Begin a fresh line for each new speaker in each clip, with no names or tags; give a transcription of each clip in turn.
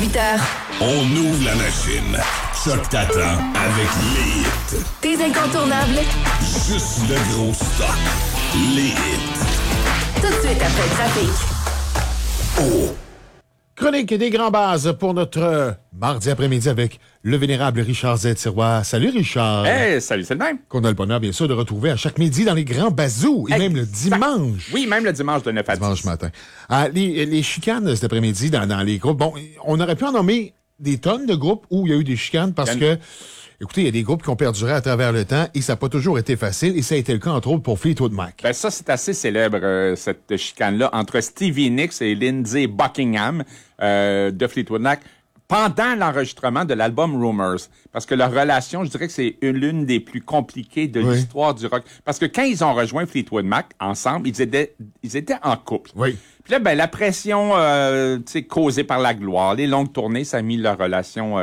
18h.
On ouvre la machine. Choc t'attend avec les hits.
Tes incontournables.
Juste le gros stock. Les hits.
Tout de suite après le trafic.
Oh!
Chronique des grands bases pour notre mardi après-midi avec le vénérable Richard Z. Sirois. Salut Richard.
Hey, salut, c'est le même.
Qu'on a le bonheur, bien sûr, de retrouver à chaque midi dans les grands bazous et même le dimanche.
Oui, même le dimanche de 9 à 10.
Dimanche matin. Les chicanes cet après-midi dans les groupes. Bon, on aurait pu en nommer des tonnes de groupes où il y a eu des chicanes parce que, écoutez, il y a des groupes qui ont perduré à travers le temps et ça n'a pas toujours été facile et ça a été le cas, entre autres, pour Fleetwood Mac.
Ben ça, c'est assez célèbre, cette chicane-là, entre Stevie Nicks et Lindsey Buckingham de Fleetwood Mac pendant l'enregistrement de l'album Rumors. Parce que leur relation, je dirais que c'est l'une des plus compliquées de l'histoire du rock. Parce que quand ils ont rejoint Fleetwood Mac ensemble, ils étaient en couple.
Oui.
Puis là, ben, la pression causée par la gloire, les longues tournées, ça a mis leur relation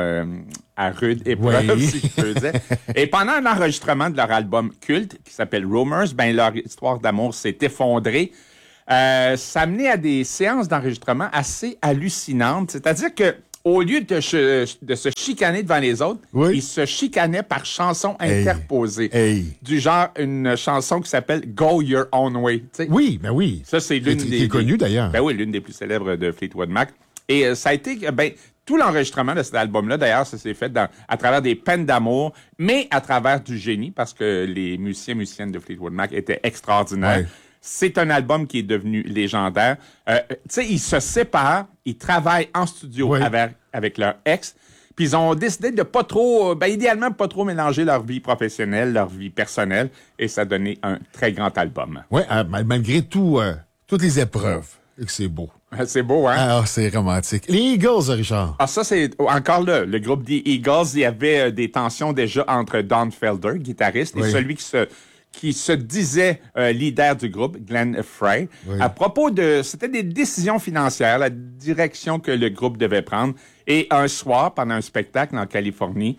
à rude épreuve, si je peux dire. Et pendant l'enregistrement de leur album culte, qui s'appelle Rumors, ben, leur histoire d'amour s'est effondrée. Ça a mené à des séances d'enregistrement assez hallucinantes. C'est-à-dire que au lieu de se chicaner devant les autres, ils se chicanaient par chansons interposées. Du genre une chanson qui s'appelle « Go Your Own Way ».
Oui, ben oui.
Ça, c'est l'une
qui est connue, d'ailleurs.
Ben oui, l'une des plus célèbres de Fleetwood Mac. Et ça a été... tout l'enregistrement de cet album-là, d'ailleurs, ça s'est fait à travers des peines d'amour, mais à travers du génie, parce que les musiciennes de Fleetwood Mac étaient extraordinaires. Ouais. C'est un album qui est devenu légendaire. Tu sais, ils se séparent, ils travaillent en studio avec leur ex, puis ils ont décidé de pas trop, idéalement, pas trop mélanger leur vie professionnelle, leur vie personnelle, et ça a donné un très grand album.
Oui, malgré tout, toutes les épreuves, et que c'est beau.
C'est beau, hein?
Ah, c'est romantique. Les Eagles, Richard.
Ah, ça, c'est encore là, le groupe des Eagles, il y avait des tensions déjà entre Don Felder, guitariste, et celui qui se disait leader du groupe, Glenn Frey, à propos c'était des décisions financières, la direction que le groupe devait prendre. Et un soir, pendant un spectacle en Californie,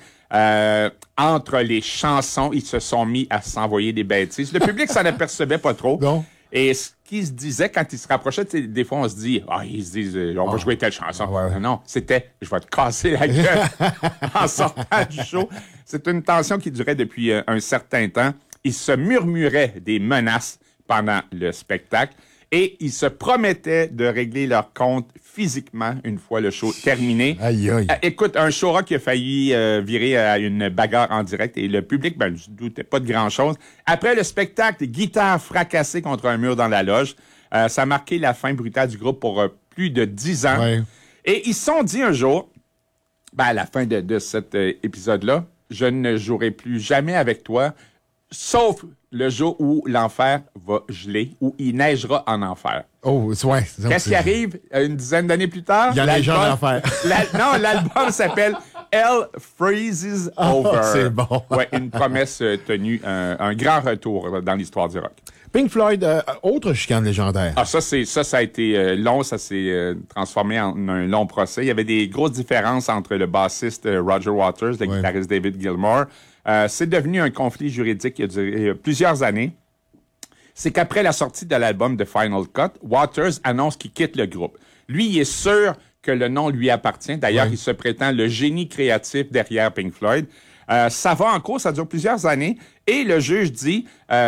entre les chansons, ils se sont mis à s'envoyer des bêtises. Le public s'en apercevait pas trop.
Non.
Et ce qu'ils se disaient quand ils se rapprochaient, des fois on se dit, ils se disent, on va jouer telle chanson. Non, c'était, je vais te casser la gueule en sortant du show. C'est une tension qui durait depuis un certain temps. Ils se murmuraient des menaces pendant le spectacle et ils se promettaient de régler leur compte physiquement une fois le show terminé.
Aïe, aïe.
Écoute, un show rock qui a failli virer à une bagarre en direct et le public, je ne doutais pas de grand-chose. Après le spectacle, guitare fracassée contre un mur dans la loge. Ça a marqué la fin brutale du groupe pour plus de 10 ans. Ouais. Et ils se sont dit un jour, à la fin de cet épisode-là, je ne jouerai plus jamais avec toi, sauf le jour où l'enfer va geler, où il neigera en enfer.
Oh, ouais.
Qu'est-ce qui arrive une dizaine d'années plus tard?
Il y a les gens en enfer.
Non, l'album s'appelle Hell Freezes Over.
C'est bon.
Ouais, une promesse tenue, un grand retour dans l'histoire du rock.
Pink Floyd, autre chicane légendaire.
Ah, ça a été long, ça s'est transformé en un long procès. Il y avait des grosses différences entre le bassiste Roger Waters, le guitariste David Gilmour. C'est devenu un conflit juridique qui a duré plusieurs années. C'est qu'après la sortie de l'album The Final Cut, Waters annonce qu'il quitte le groupe. Lui, il est sûr que le nom lui appartient. D'ailleurs, il se prétend le génie créatif derrière Pink Floyd. Ça va en cours, ça dure plusieurs années. Et le juge dit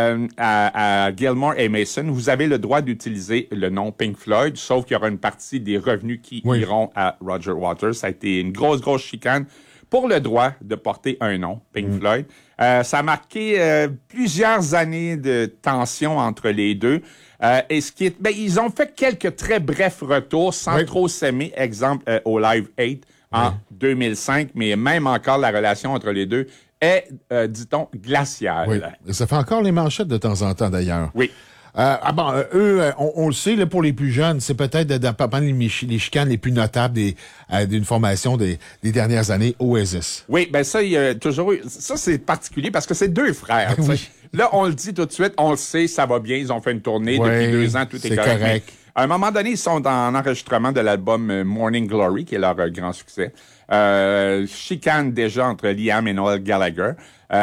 à Gilmour et Mason, vous avez le droit d'utiliser le nom Pink Floyd, sauf qu'il y aura une partie des revenus qui iront à Roger Waters. Ça a été une grosse chicane pour le droit de porter un nom, Pink Floyd. Ça a marqué plusieurs années de tension entre les deux. Et ils ont fait quelques très brefs retours sans trop s'aimer. Exemple, au Live 8 en 2005, mais même encore la relation entre les deux est, dit-on, glaciale.
Oui. Et ça fait encore les manchettes de temps en temps, d'ailleurs.
Oui.
Eux, on le sait, là, pour les plus jeunes, c'est peut-être les chicanes les plus notables d'une formation des dernières années, Oasis.
Oui, ça, il y a toujours eu... Ça, c'est particulier parce que c'est deux frères. Oui. Là, on le dit tout de suite, on le sait, ça va bien, ils ont fait une tournée depuis 2 ans, tout est correct. À un moment donné, ils sont en enregistrement de l'album Morning Glory, qui est leur grand succès. Chicane déjà entre Liam et Noel Gallagher.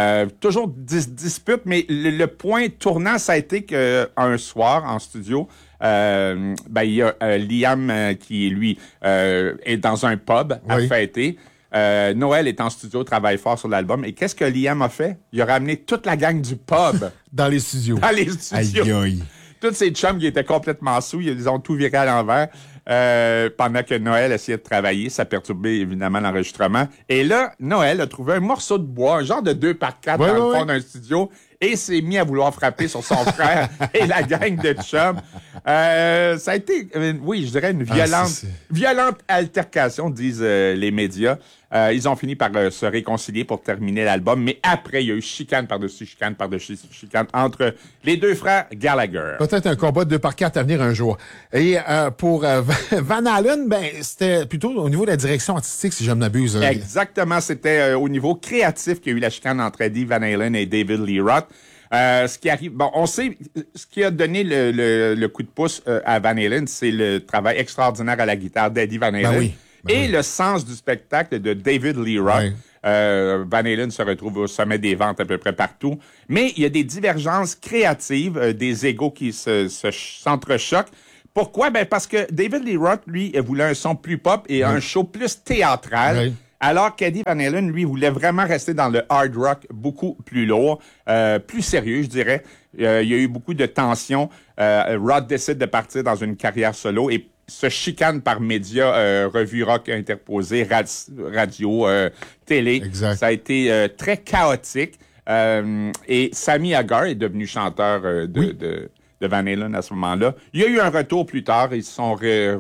Toujours dispute, mais le point tournant, ça a été qu'un soir, en studio, il y a Liam qui, lui, est dans un pub à fêter. Noël est en studio, travaille fort sur l'album. Et qu'est-ce que Liam a fait? Il a ramené toute la gang du pub.
Dans les studios.
Dans les studios.
Aïe, aïe.
Tous ces chums qui étaient complètement sous, ils ont tout viré à l'envers. Pendant que Noël essayait de travailler, ça perturbait évidemment l'enregistrement. Et là, Noël a trouvé un morceau de bois, un genre de 2x4 dans le fond d'un studio, et s'est mis à vouloir frapper sur son frère et la gang de chums. Ça a été, oui, je dirais une violente altercation, disent les médias. Ils ont fini par se réconcilier pour terminer l'album, mais après, il y a eu chicane par-dessus chicane entre les deux frères Gallagher.
Peut-être un combat de 2x4 à venir un jour. Et pour Van Halen, c'était plutôt au niveau de la direction artistique, si je ne m'abuse.
Exactement, c'était au niveau créatif qu'il y a eu la chicane entre Eddie Van Halen et David Lee Roth. Ce qui arrive, on sait ce qui a donné le coup de pouce à Van Halen, c'est le travail extraordinaire à la guitare d'Eddie Van Halen. Le sens du spectacle de David Lee Roth. Van Halen se retrouve au sommet des ventes à peu près partout. Mais il y a des divergences créatives, des égos qui s'entrechoquent. Pourquoi? Parce que David Lee Roth, lui, voulait un son plus pop et un show plus théâtral. Alors qu'Eddie Van Halen, lui, voulait vraiment rester dans le hard rock beaucoup plus lourd, plus sérieux, je dirais. Il y a eu beaucoup de tensions. Roth décide de partir dans une carrière solo et se chicane par médias, revue rock interposée, radio, télé.
Exact.
Ça a été très chaotique. Et Sammy Hagar est devenu chanteur de Van Halen à ce moment-là. Il y a eu un retour plus tard. Ils se sont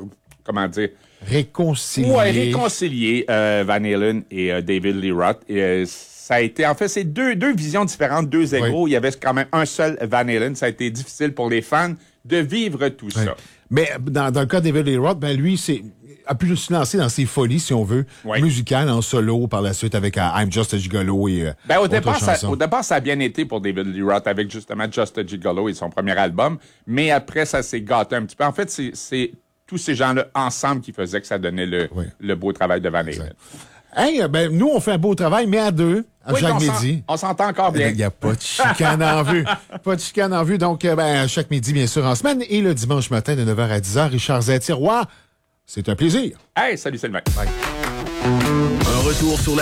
réconciliés. Oui, réconciliés, Van Halen et David Lee Roth. Et, ça a été, en fait, c'est deux visions différentes, deux égos. Il y avait quand même un seul Van Halen. Ça a été difficile pour les fans de vivre tout ça.
Mais dans le cas de David Lee Roth, lui, a pu se lancer dans ses folies, si on veut, musicales, en solo, par la suite avec I'm Just a Gigolo et
au départ, ça a bien été pour David Lee Roth avec justement Just a Gigolo et son premier album. Mais après, ça s'est gâté un petit peu. En fait, c'est tous ces gens-là ensemble qui faisaient que ça donnait le beau travail de Van Halen.
Hey, nous, on fait un beau travail, mais à deux, à chaque midi.
On s'entend encore bien.
Il n'y a pas de chicane en vue. Pas de chicane en vue. Donc, chaque midi, bien sûr, en semaine. Et le dimanche matin, de 9h à 10h, Richard Zatirois, c'est un plaisir.
Hey, salut Sylvain.
Bye.
Un retour sur